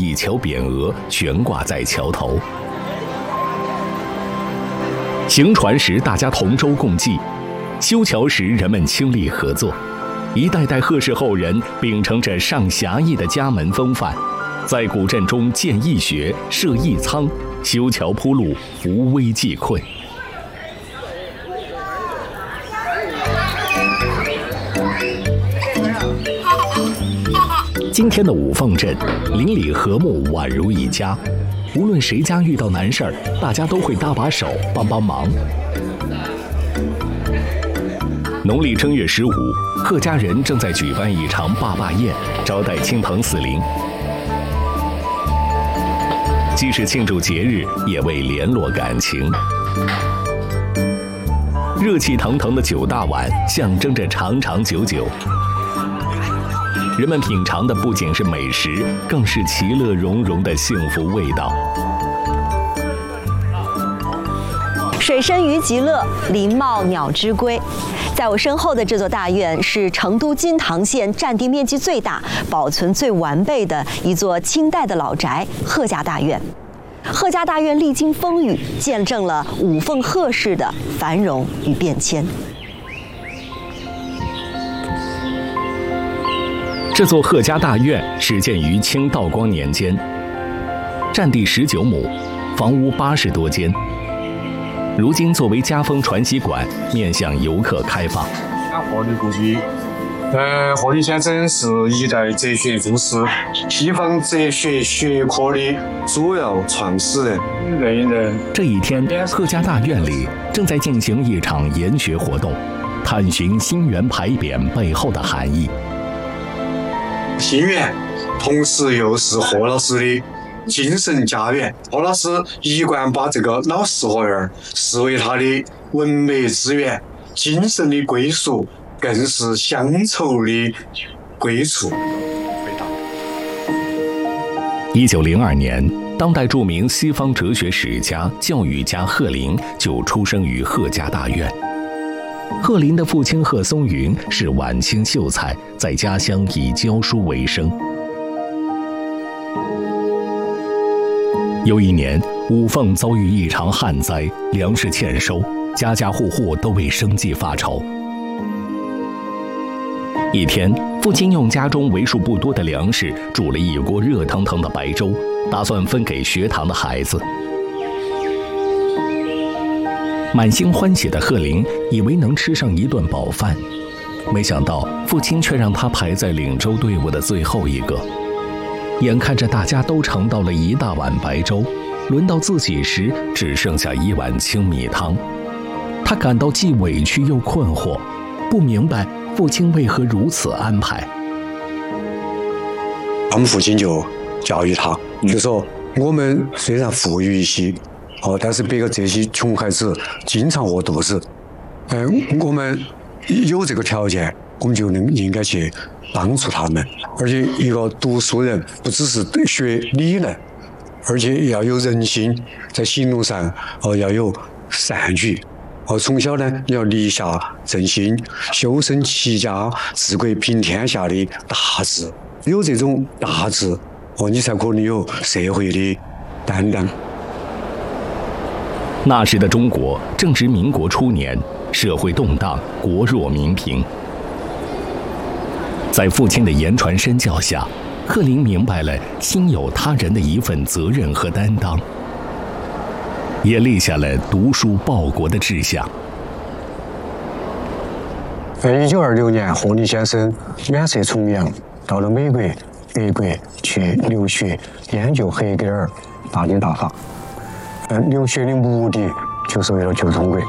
一桥匾额悬挂在桥头。行船时大家同舟共济，修桥时人们倾力合作，一代代贺氏后人秉承着上侠义的家门风范，在古镇中建义学、设义仓、修桥铺路、扶危济困。今天的五凤镇邻里和睦，宛如一家。无论谁家遇到难事儿，大家都会搭把手帮帮忙。农历正月15，贺家人正在举办一场罢宴，招待亲朋四邻。既是庆祝节日，也为联络感情。热气腾腾的酒大碗，象征着长长久久。人们品尝的不仅是美食，更是其乐融融的幸福味道。 水深鱼极乐，林茂鸟之归。在我身后的这座大院是成都金堂县占地面积最大、保存最完备的一座清代的老宅——贺家大院。贺家大院历经风雨，见证了五凤贺氏的繁荣与变迁。 这座贺家大院始建于清道光年间，占地19亩，房屋80多间。如今作为家风传习馆，面向游客开放。 贺理故居，贺理先生是一代哲学故事、西方哲学学科的主要创始人。 这一天，贺家大院里正在进行一场研学活动，探寻心源牌匾背后的含义。 心源，同时又是贺老师的精神家园。贺老师一贯把这个老四合院视为他的文美之源、精神的归宿，更是乡愁的归处。 1902年，当代著名西方哲学史家、教育家贺林就出生于贺家大院。贺林的父亲贺松云是晚清秀才，在家乡以教书为生。有一年，五凤遭遇一场旱灾，粮食欠收，家家户户都为生计发愁。一天，父亲用家中为数不多的粮食煮了一锅热腾腾的白粥，打算分给学堂的孩子。满心欢喜的贺林以为能吃上一顿饱饭，没想到父亲却让他排在领粥队伍的最后一个。眼看着大家都盛到了一大碗白粥，轮到自己时只剩下一碗清米汤。他感到既委屈又困惑，不明白父亲为何如此安排。 他们父亲就教育他，就说我们虽然富裕一些，但是别个这些穷孩子经常饿肚子，我们有这个条件，我们就应该去帮助他们。而且一个读书人不只是学理论，而且要有人心，在行动上要有善举。从小呢，你要立下正心、修身齐家、治国平天下的大志。有这种大志，你才可能有社会的担当。 那时的中国正值民国初年，社会动荡，国弱民贫。在父亲的言传身教下，贺林明白了亲友他人的一份责任和担当，也立下了读书报国的志向。 1926年，贺理先生远涉重洋，到了美国、德国去留学，研究黑格尔大经大法。留学的目的就是为了救中国。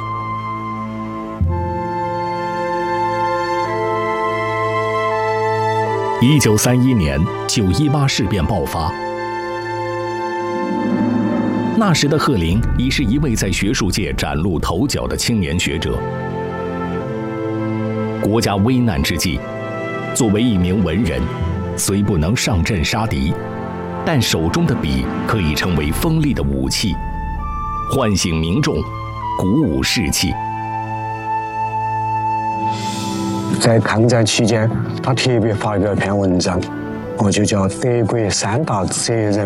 1931年9·18事变爆发，那时的贺林已是一位在学术界崭露头角的青年学者。国家危难之际，作为一名文人，虽不能上阵杀敌，但手中的笔可以成为锋利的武器，唤醒民众，鼓舞士气。 在抗战期间，他特别发表一篇文章，就叫《德国三大责任》。